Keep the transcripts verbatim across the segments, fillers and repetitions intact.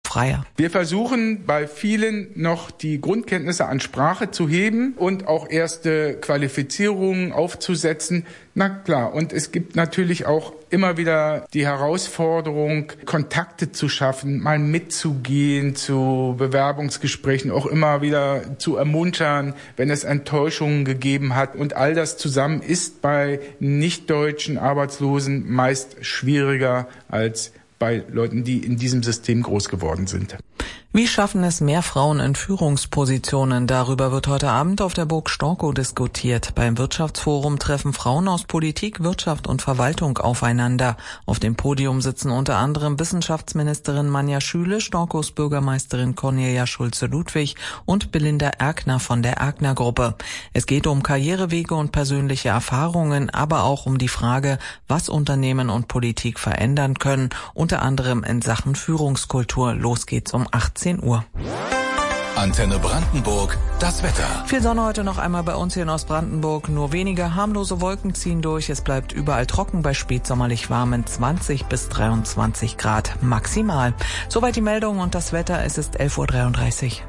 freier. Wir versuchen bei vielen noch die Grundkenntnisse an Sprache zu heben und auch erste Qualifizierungen aufzusetzen. Na klar, und es gibt natürlich auch immer wieder die Herausforderung, Kontakte zu schaffen, mal mitzugehen zu Bewerbungsgesprächen, auch immer wieder zu ermuntern, wenn es Enttäuschungen gegeben hat. Und all das zusammen ist bei nicht-deutschen Arbeitslosen meist schwieriger als bei Leuten, die in diesem System groß geworden sind. Wie schaffen es mehr Frauen in Führungspositionen? Darüber wird heute Abend auf der Burg Storkow diskutiert. Beim Wirtschaftsforum treffen Frauen aus Politik, Wirtschaft und Verwaltung aufeinander. Auf dem Podium sitzen unter anderem Wissenschaftsministerin Manja Schüle, Storkows Bürgermeisterin Cornelia Schulze-Ludwig und Belinda Erkner von der Erkner-Gruppe. Es geht um Karrierewege und persönliche Erfahrungen, aber auch um die Frage, was Unternehmen und Politik verändern können, unter anderem in Sachen Führungskultur. Los geht's um achtzehn Uhr. Antenne Brandenburg, das Wetter. Viel Sonne heute noch einmal bei uns hier in Ostbrandenburg. Nur wenige harmlose Wolken ziehen durch. Es bleibt überall trocken bei spätsommerlich warmen zwanzig bis dreiundzwanzig Grad maximal. Soweit die Meldung und das Wetter. Es ist elf Uhr dreiunddreißig.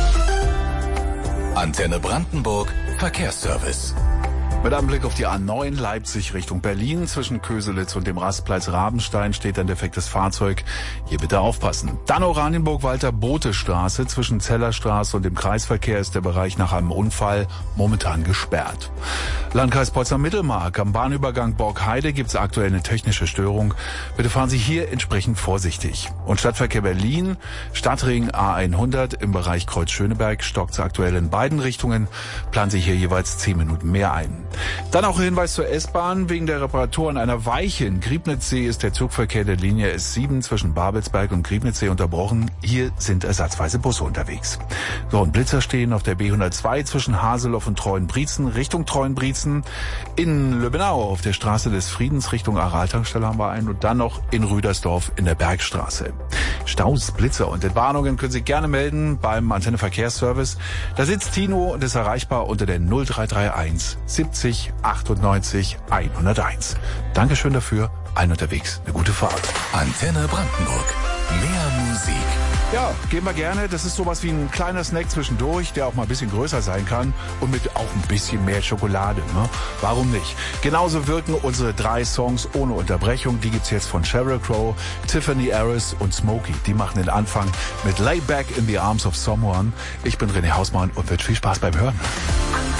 Antenne Brandenburg, Verkehrsservice. Mit einem Blick auf die A neun Leipzig Richtung Berlin. Zwischen Köselitz und dem Rastplatz Rabenstein steht ein defektes Fahrzeug. Hier bitte aufpassen. Dann Oranienburg-Walter-Bote-Straße. Zwischen Zellerstraße und dem Kreisverkehr ist der Bereich nach einem Unfall momentan gesperrt. Landkreis Potsdam-Mittelmark. Am Bahnübergang Borgheide gibt es aktuell eine technische Störung. Bitte fahren Sie hier entsprechend vorsichtig. Und Stadtverkehr Berlin. Stadtring A hundert im Bereich Kreuz-Schöneberg stockt es aktuell in beiden Richtungen. Planen Sie hier jeweils zehn Minuten mehr ein. Dann auch Hinweis zur S-Bahn. Wegen der Reparatur an einer Weiche in Griebnitzsee ist der Zugverkehr der Linie S sieben zwischen Babelsberg und Griebnitzsee unterbrochen. Hier sind ersatzweise Busse unterwegs. So, und Blitzer stehen auf der B hundertzwei zwischen Haseloff und Treuenbrietzen Richtung Treuenbrietzen. In Löbenau auf der Straße des Friedens Richtung Araltankstelle haben wir einen. Und dann noch in Rüdersdorf in der Bergstraße. Staus, Blitzer und Entwarnungen können Sie gerne melden beim Antenne Verkehrsservice. Da sitzt Tino und ist erreichbar unter der null drei drei eins siebzig achtundneunzig hunderteins. Dankeschön dafür. Allen unterwegs eine gute Fahrt. Antenne Brandenburg. Mehr Musik. Ja, gehen wir gerne. Das ist sowas wie ein kleiner Snack zwischendurch, der auch mal ein bisschen größer sein kann und mit auch ein bisschen mehr Schokolade. Ne? Warum nicht? Genauso wirken unsere drei Songs ohne Unterbrechung. Die gibt's jetzt von Sheryl Crow, Tiffany Harris und Smokey. Die machen den Anfang mit Lay Back in the Arms of Someone. Ich bin René Hausmann und wünsche viel Spaß beim Hören.